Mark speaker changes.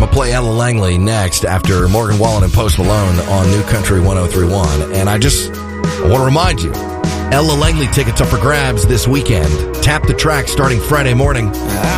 Speaker 1: going to play Ella Langley next after Morgan Wallen and Post Malone on New Country 103.1. And I want to remind you, Ella Langley tickets are for grabs this weekend. Tap the track starting Friday morning.